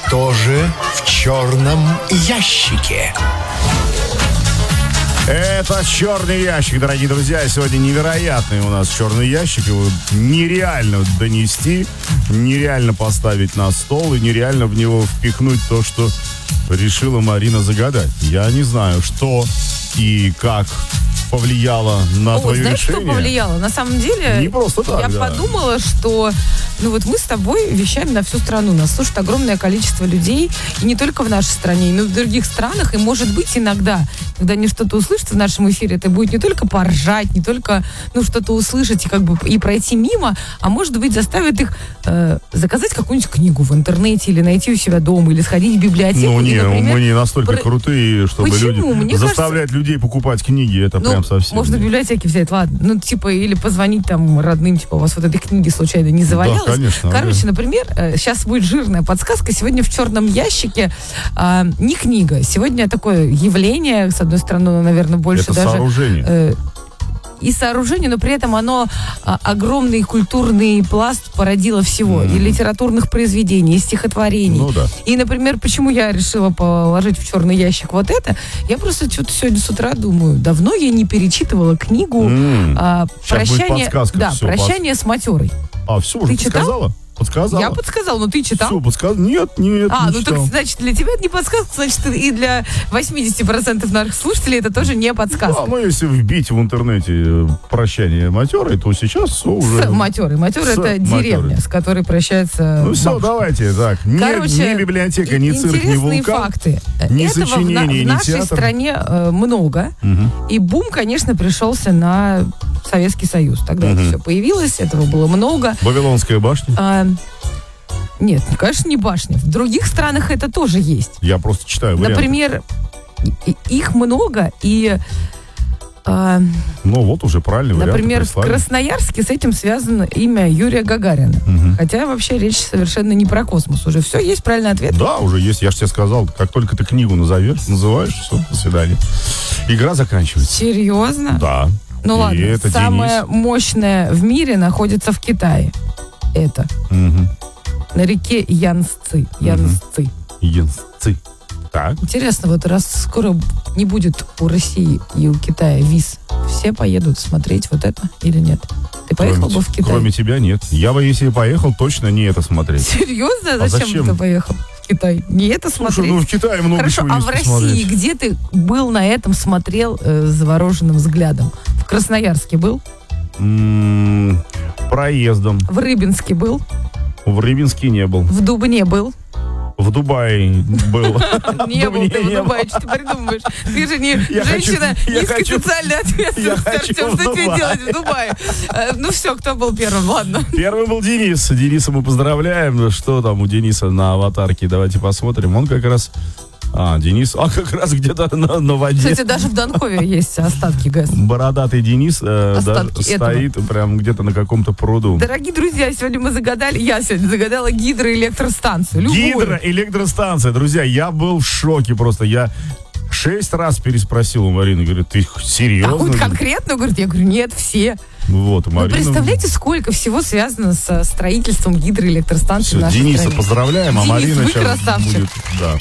Что же в черном ящике? Это черный ящик, дорогие друзья. Сегодня невероятный у нас черный ящик. Его нереально донести, нереально поставить на стол и нереально в него впихнуть то, что решила Марина загадать. Я не знаю, что и как повлияло на твое знаешь, решение. что повлияло? На самом деле, не просто так, я подумала, что мы с тобой вещаем на всю страну. Нас слушает огромное количество людей, и не только в нашей стране, но и в других странах. И, может быть, иногда, когда они что-то услышат в нашем эфире, это будет не только поржать, не только что-то услышать и пройти мимо, а может быть, заставит их заказать какую-нибудь книгу в интернете или найти у себя дома, или сходить в библиотеку. Мы не настолько крутые, чтобы заставлять людей покупать книги. Это прям совсем. Можно в библиотеке взять, ладно. Или позвонить там родным, у вас вот этой книги случайно не завалялось. Да, конечно. Короче, например, сейчас будет жирная подсказка. Сегодня в черном ящике не книга. Сегодня такое явление, с одной стороны, наверное, больше это даже... сооружение. И сооружение, но при этом оно огромный культурный пласт породило всего. И литературных произведений, и стихотворений. Да. И, например, почему я решила положить в черный ящик вот это? Я просто что-то сегодня с утра думаю, давно я не перечитывала книгу «Прощание с матерой». Все, уже подсказала? Подсказала? Я подсказала, но ты читал? Все, подсказал? Нет, не так, читал. значит, для тебя это не подсказка, значит, и для 80% наших слушателей это тоже не подсказка. Да, если вбить в интернете «прощание матерой», то сейчас все уже... С матерой. Матерой это деревня, с которой прощается все, давайте, так. Короче, ни библиотека, ни цирк, ни вулкан. Интересные факты. Ни Этого сочинений, в нашей стране много. И бум, конечно, пришелся на Советский Союз. Тогда это все появилось, этого было много. Вавилонская башня? Нет, конечно, не башня. В других странах это тоже есть. Я просто читаю варианты. Например, их много, и... уже правильный вариант. Например, в Красноярске с этим связано имя Юрия Гагарина. Хотя вообще речь совершенно не про космос. Уже все, есть правильный ответ? Да, уже есть. Я же тебе сказал, как только ты книгу называешь, все, до свидания. Игра заканчивается. Серьезно? Да. Ну ладно, это самое Денис. Мощное в мире находится в Китае. Это. На реке Янцзы. Янцзы. Так. Интересно, вот раз скоро не будет у России и у Китая виз, все поедут смотреть вот это или нет? Ты поехал бы в Китай? Кроме тебя нет. Я бы, если поехал, точно не это смотреть. Серьезно? Зачем ты поехал в Китай? Не это смотреть? Слушай, в Китае много Хорошо, чего есть в России посмотреть. где ты был на этом, смотрел завороженным взглядом? В Красноярске был? Проездом. В Рыбинске был? В Рыбинске не был. В Дубне был? В Дубае был. Не был ты в Дубае, что ты придумываешь? Ты же не женщина низкосоциальной ответственности, Артем, что тебе делать в Дубае? Все, кто был первым, ладно. Первым был Денис. Дениса мы поздравляем. Что там у Дениса на аватарке? Давайте посмотрим. Он как раз... Денис, как раз где-то на воде. Кстати, даже в Донкове есть остатки ГЭС. Бородатый Денис даже стоит прям где-то на каком-то пруду. Дорогие друзья, сегодня я сегодня загадала гидроэлектростанцию. Гидроэлектростанция. Друзья, я был в шоке просто. Я 6 раз переспросил у Марины. Говорит, ты серьезно? Какую-то конкретную? Говорит, я говорю, нет, все. Вот, Марина... представляете, сколько всего связано со строительством гидроэлектростанции в нашей Дениса стране? поздравляем, Денис, Марина вы сейчас красавчик. будет... Да.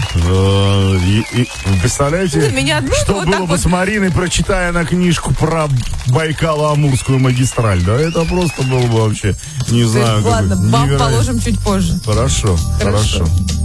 Представляете, что было бы с Мариной, прочитая на книжку про Байкало-Амурскую магистраль? Да, это просто было бы вообще, не знаю... Ладно, бам положим чуть позже. Хорошо.